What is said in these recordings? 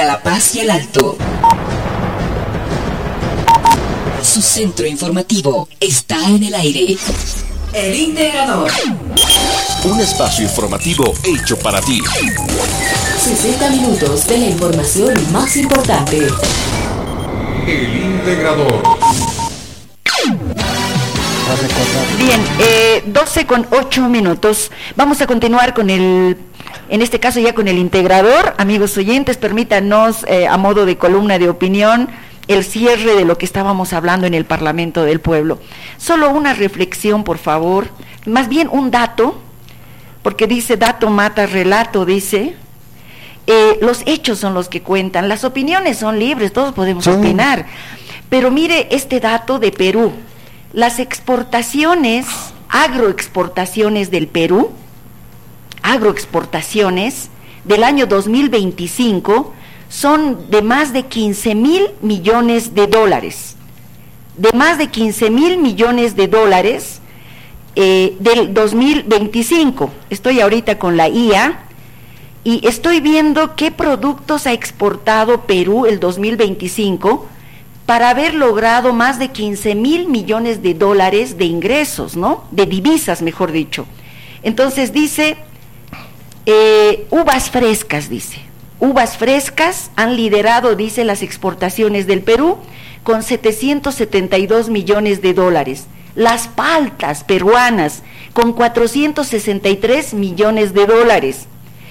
para La Paz y el Alto. Su centro informativo está en el aire. El Integrador. Un espacio informativo hecho para ti. 60 minutos de la información más importante. El Integrador. Bien, 12:08. Vamos a continuar con en este caso ya con el Integrador. Amigos oyentes, permítanos, a modo de columna de opinión, el cierre de lo que estábamos hablando en el Parlamento del Pueblo. Solo una reflexión, por favor, más bien un dato, porque dice dato mata relato, dice. Los hechos son los que cuentan, las opiniones son libres, todos podemos opinar, pero mire este dato de Perú. Las exportaciones, agroexportaciones del Perú, agroexportaciones del año 2025 son de más de 15,000 millones de dólares, de más de 15,000 millones de dólares del 2025. Estoy ahorita con la IA y estoy viendo qué productos ha exportado Perú el 2025 para haber logrado más de 15,000 millones de dólares de ingresos, ¿no? De divisas, mejor dicho. Entonces dice, uvas frescas, dice. Uvas frescas han liderado, dice, las exportaciones del Perú con 772 millones de dólares. Las paltas peruanas con 463 millones de dólares.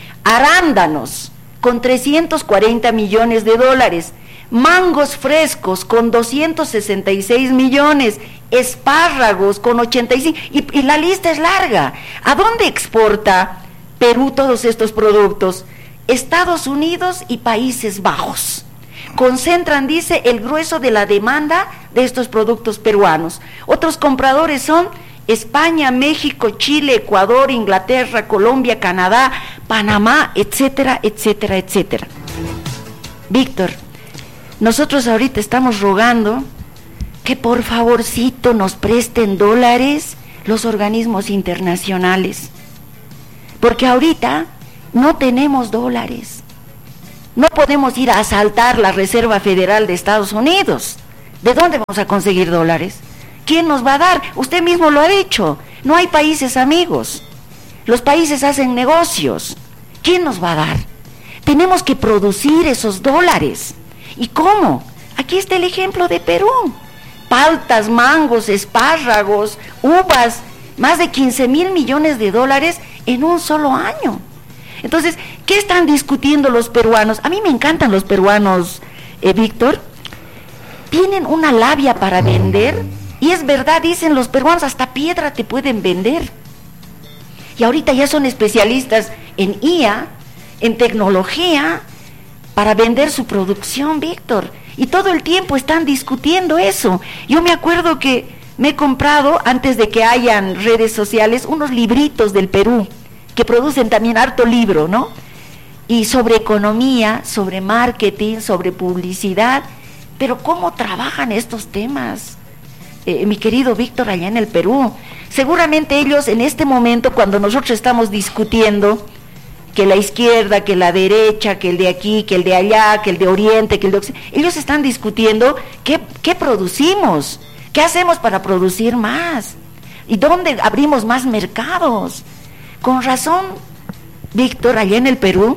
Arándanos con 340 millones de dólares. Mangos frescos con 266 millones, espárragos con 85, y la lista es larga. ¿A dónde exporta Perú todos estos productos? Estados Unidos y Países Bajos. Concentran, dice, el grueso de la demanda de estos productos peruanos. Otros compradores son España, México, Chile, Ecuador, Inglaterra, Colombia, Canadá, Panamá, etcétera, etcétera, etcétera. Víctor, nosotros ahorita estamos rogando que por favorcito nos presten dólares los organismos internacionales, porque ahorita no tenemos dólares, no podemos ir a asaltar la Reserva Federal de Estados Unidos. ¿De dónde vamos a conseguir dólares? ¿Quién nos va a dar? Usted mismo lo ha dicho, no hay países amigos, los países hacen negocios. ¿Quién nos va a dar? Tenemos que producir esos dólares. ¿Y cómo? Aquí está el ejemplo de Perú. Paltas, mangos, espárragos, uvas, más de 15,000 millones de dólares en un solo año. Entonces, ¿qué están discutiendo los peruanos? A mí me encantan los peruanos, Víctor. Tienen una labia para vender, y es verdad, dicen los peruanos, hasta piedra te pueden vender. Y ahorita ya son especialistas en IA, en tecnología, para vender su producción, Víctor. Y todo el tiempo están discutiendo eso. Yo me acuerdo que me he comprado, antes de que hayan redes sociales, unos libritos del Perú, que producen también harto libro, ¿no? Y sobre economía, sobre marketing, sobre publicidad. Pero ¿cómo trabajan estos temas? Mi querido Víctor, allá en el Perú. Seguramente ellos en este momento, cuando nosotros estamos discutiendo que la izquierda, que la derecha, que el de aquí, que el de allá, que el de oriente, que el de occidente, ellos están discutiendo qué producimos, qué hacemos para producir más y dónde abrimos más mercados. Con razón, Víctor, allá en el Perú,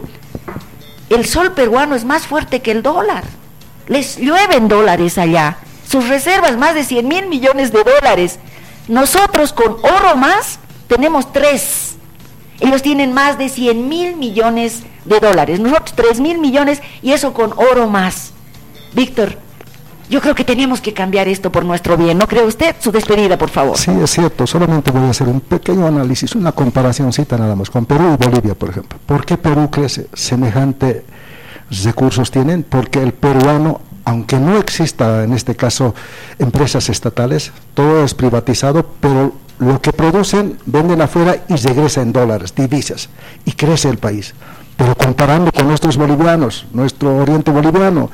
el sol peruano es más fuerte que el dólar. Les llueven dólares allá. Sus reservas, más de 100,000 millones de dólares. Nosotros con oro más tenemos 3. Ellos tienen más de 100,000 millones de dólares. Nosotros 3,000 millones y eso con oro más. Víctor, yo creo que tenemos que cambiar esto por nuestro bien. ¿No cree usted? Su despedida, por favor. Sí, es cierto. Solamente voy a hacer un pequeño análisis, una comparacióncita nada más con Perú y Bolivia, por ejemplo. ¿Por qué Perú crece? Semejante recursos tienen, porque el peruano, aunque no exista en este caso empresas estatales, todo es privatizado, pero lo que producen venden afuera y regresa en dólares, divisas, y crece el país. Pero comparando con nuestros bolivianos, nuestro oriente boliviano,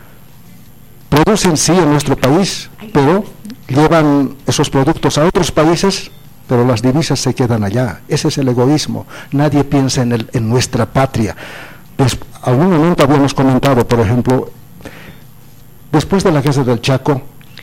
producen sí en nuestro país, pero llevan esos productos a otros países, pero las divisas se quedan allá. Ese es el egoísmo. Nadie piensa en nuestra patria. Pues algún momento habíamos comentado, por ejemplo, después de la guerra del Chaco,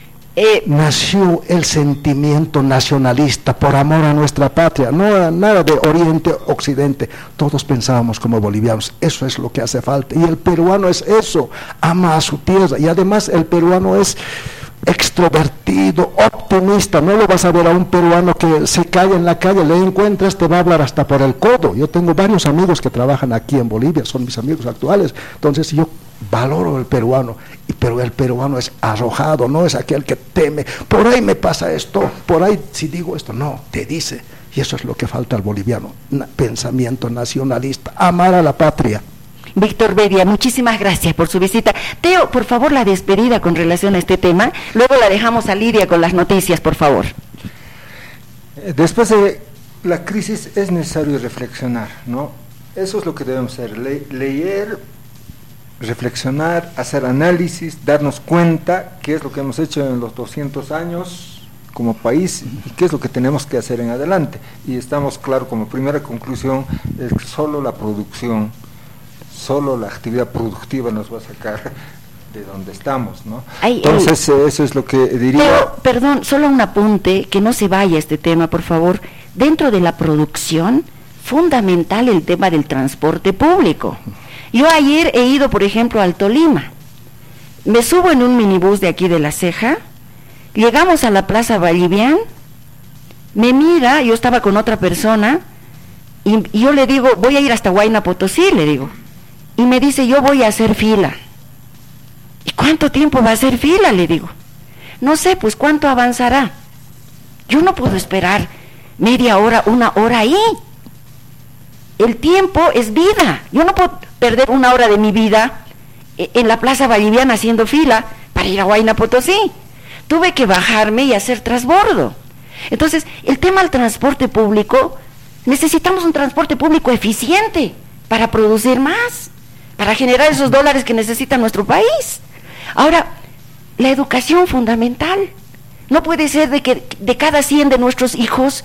nació el sentimiento nacionalista por amor a nuestra patria, no nada de Oriente, Occidente, todos pensábamos como bolivianos, eso es lo que hace falta, y el peruano es eso, ama a su tierra, y además el peruano es extrovertido, optimista, no lo vas a ver a un peruano que se cae en la calle, le encuentras, te va a hablar hasta por el codo. Yo tengo varios amigos que trabajan aquí en Bolivia, son mis amigos actuales, entonces yo valoro el peruano, pero el peruano es arrojado, no es aquel que teme, por ahí me pasa esto, por ahí si digo esto, no, te dice, y eso es lo que falta al boliviano, pensamiento nacionalista, amar a la patria. Víctor Bedia, muchísimas gracias por su visita. Teo, por favor, la despedida con relación a este tema, luego la dejamos a Lidia con las noticias, por favor. Después de la crisis es necesario reflexionar, ¿no? Eso es lo que debemos hacer, leer, reflexionar, hacer análisis, darnos cuenta qué es lo que hemos hecho en los 200 años como país y qué es lo que tenemos que hacer en adelante. Y estamos claro, como primera conclusión, es que solo la producción, solo la actividad productiva nos va a sacar de donde estamos, ¿no? Entonces, eso es lo que diría. Pero, perdón, solo un apunte, que no se vaya este tema, por favor. Dentro de la producción, fundamental el tema del transporte público. Yo ayer he ido, por ejemplo, al Tolima. Me subo en un minibús de aquí de La Ceja, llegamos a la Plaza Vallivian, me mira, yo estaba con otra persona, y yo le digo, voy a ir hasta Huayna Potosí, le digo. Y me dice, yo voy a hacer fila. ¿Y cuánto tiempo va a hacer fila? Le digo. No sé, pues cuánto avanzará. Yo no puedo esperar media hora, una hora ahí. El tiempo es vida. Yo no puedo perder una hora de mi vida en la Plaza Valliviana haciendo fila para ir a Huayna Potosí. Tuve que bajarme y hacer transbordo. Entonces, el tema del transporte público, necesitamos un transporte público eficiente para producir más, para generar esos dólares que necesita nuestro país. Ahora, la educación fundamental. No puede ser de que de cada 100 de nuestros hijos,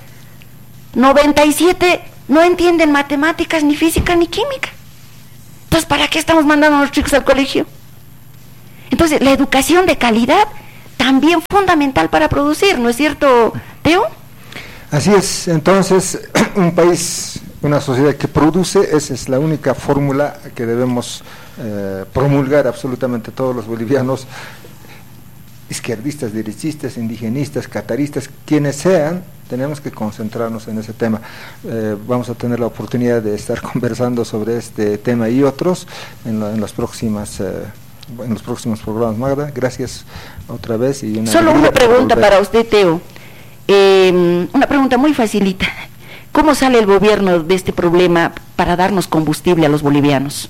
97 no entienden matemáticas, ni física, ni química. Entonces, ¿para qué estamos mandando a nuestros chicos al colegio? Entonces, la educación de calidad también fundamental para producir, ¿no es cierto, Teo? Así es. Entonces, un país, una sociedad que produce, esa es la única fórmula que debemos promulgar absolutamente todos los bolivianos, izquierdistas, derechistas, indigenistas, cataristas, quienes sean. Tenemos que concentrarnos en ese tema. Vamos a tener la oportunidad de estar conversando sobre este tema y otros en los próximos programas. Magda, gracias otra vez. Y solo una pregunta para usted, Teo. Una pregunta muy facilita. ¿Cómo sale el gobierno de este problema para darnos combustible a los bolivianos?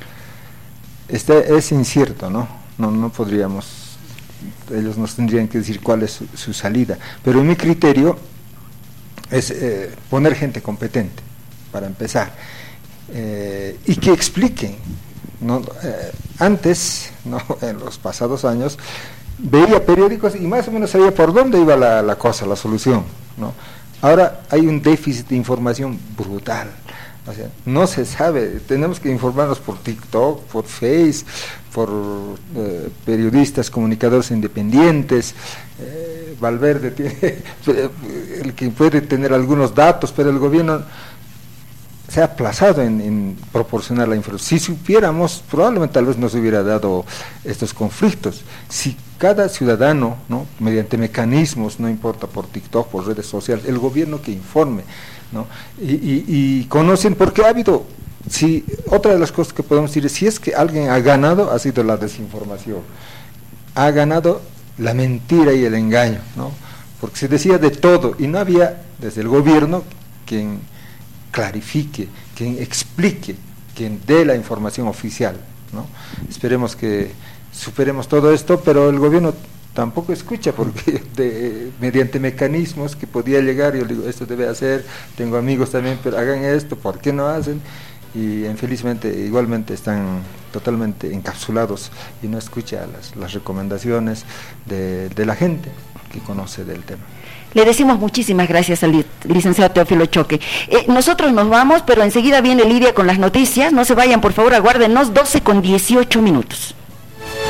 Es incierto, ¿no? No podríamos, ellos nos tendrían que decir cuál es su salida, pero en mi criterio es poner gente competente, para empezar, y que expliquen, ¿no? Antes, ¿no? En los pasados años, veía periódicos y más o menos sabía por dónde iba la cosa, la solución, ¿no? Ahora hay un déficit de información brutal. O sea, no se sabe, tenemos que informarnos por TikTok, por Face, por periodistas, comunicadores independientes. Valverde tiene el que puede tener algunos datos, pero el gobierno se ha aplazado en proporcionar la información. Si supiéramos, probablemente tal vez nos hubiera dado estos conflictos. Si cada ciudadano, ¿no? Mediante mecanismos, no importa por TikTok, por redes sociales, el gobierno que informe, ¿no? Y conocen, porque ha habido, si otra de las cosas que podemos decir es, si es que alguien ha ganado, ha sido la desinformación, ha ganado la mentira y el engaño, ¿no? Porque se decía de todo y no había desde el gobierno quien clarifique, quien explique, quien dé la información oficial, ¿no? Esperemos que superemos todo esto, pero el gobierno tampoco escucha, porque mediante mecanismos que podía llegar, yo digo, esto debe hacer, tengo amigos también, pero hagan esto, ¿por qué no hacen? Y infelizmente igualmente están totalmente encapsulados y no escucha las recomendaciones de la gente que conoce del tema. Le decimos muchísimas gracias al licenciado Teófilo Choque. Nosotros nos vamos, pero enseguida viene Lidia con las noticias. No se vayan, por favor, aguárdenos, 12:18.